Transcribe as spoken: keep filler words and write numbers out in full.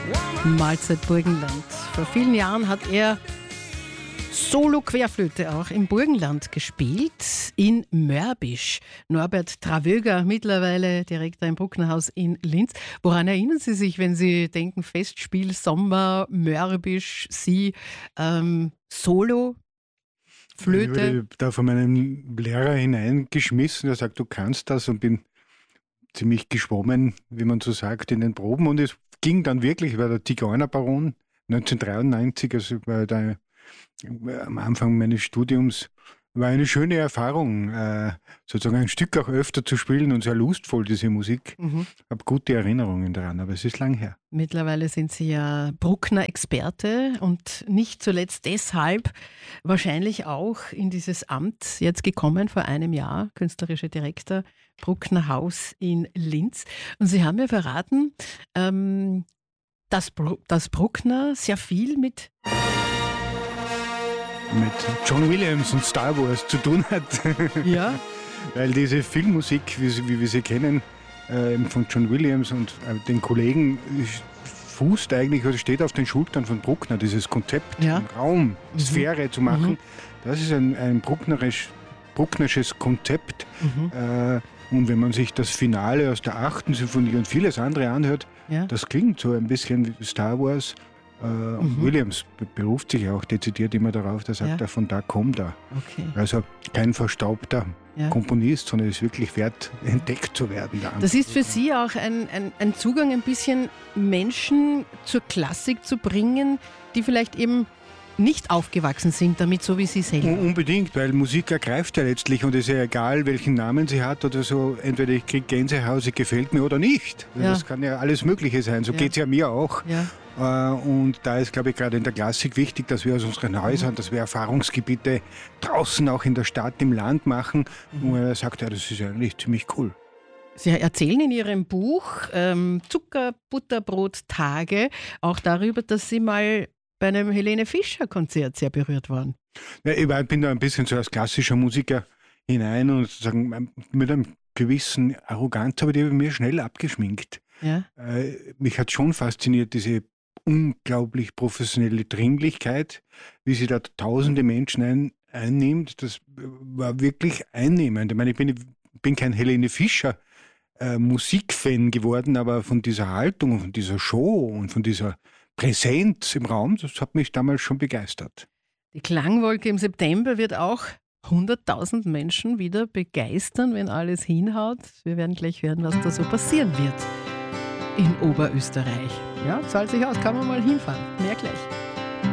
Mahlzeit Burgenland. Vor vielen Jahren hat er Solo-Querflöte auch im Burgenland gespielt, in Mörbisch. Norbert Travöger, mittlerweile Direktor im Brucknerhaus in Linz. Woran erinnern Sie sich, wenn Sie denken, Festspiel, Sommer, Mörbisch, Sie, ähm, Solo, Flöte? Ich wurde da von meinem Lehrer hineingeschmissen, der sagt, du kannst das, und bin ziemlich geschwommen, wie man so sagt, in den Proben. Und es ging dann wirklich, ich war der Zigeunerbaron neunzehnhundertdreiundneunzig, also war da am Anfang meines Studiums, war eine schöne Erfahrung, äh, sozusagen ein Stück auch öfter zu spielen und sehr lustvoll, diese Musik. Mhm. Ich habe gute Erinnerungen daran, aber es ist lang her. Mittlerweile sind Sie ja Bruckner-Experte und nicht zuletzt deshalb wahrscheinlich auch in dieses Amt jetzt gekommen vor einem Jahr, künstlerischer Direktor Brucknerhaus in Linz. Und Sie haben mir verraten, ähm, dass, Bru- dass Bruckner sehr viel mit mit John Williams und Star Wars zu tun hat. Ja. Weil diese Filmmusik, wie, sie, wie wir sie kennen, äh, von John Williams und äh, den Kollegen, fußt eigentlich oder steht auf den Schultern von Bruckner, dieses Konzept, Ja. Raum, Mhm. Sphäre zu machen. Mhm. Das ist ein, ein Brucknerisch, Brucknersches Konzept. Mhm. Äh, und wenn man sich das Finale aus der achten Symphonie und vieles andere anhört, Ja. das klingt so ein bisschen wie Star Wars. Äh, Mhm. Williams be- beruft sich auch dezidiert immer darauf, der sagt, Ja. er von da kommt er. Okay. Also kein verstaubter Ja. Komponist, sondern es ist wirklich wert, entdeckt zu werden. Der Das ist für Sie auch ein, ein, ein Zugang, ein bisschen Menschen zur Klassik zu bringen, die vielleicht eben nicht aufgewachsen sind damit, so wie Sie selber. Un- Unbedingt, weil Musik ergreift ja letztlich und es ist ja egal, welchen Namen sie hat oder so. Entweder ich kriege Gänsehaut, sie gefällt mir oder nicht. Ja. Das kann ja alles Mögliche sein. So Ja. geht es ja mir auch. Ja. Äh, Und da ist, glaube ich, gerade in der Klassik wichtig, dass wir aus unseren Häusern, dass wir Erfahrungsgebiete draußen auch in der Stadt, im Land machen. Und er sagt, ja, das ist ja eigentlich ziemlich cool. Sie erzählen in Ihrem Buch ähm, Zucker-Butterbrot-Tage auch darüber, dass Sie mal bei einem Helene Fischer-Konzert sehr berührt waren. Ja, ich war, bin da ein bisschen so als klassischer Musiker hinein und sozusagen mit einem gewissen Arroganz, aber die habe ich mir schnell abgeschminkt. Ja? Äh, mich hat schon fasziniert, diese unglaublich professionelle Dringlichkeit, wie sie da tausende Menschen ein, einnimmt. Das war wirklich einnehmend. Ich meine, ich bin, bin kein Helene Fischer äh, Musikfan geworden, aber von dieser Haltung und von dieser Show und von dieser Präsenz im Raum, das hat mich damals schon begeistert. Die Klangwolke im September wird auch hunderttausend Menschen wieder begeistern, wenn alles hinhaut. Wir werden gleich hören, was da so passieren wird in Oberösterreich. Ja, zahlt sich aus, kann man mal hinfahren. Mehr gleich.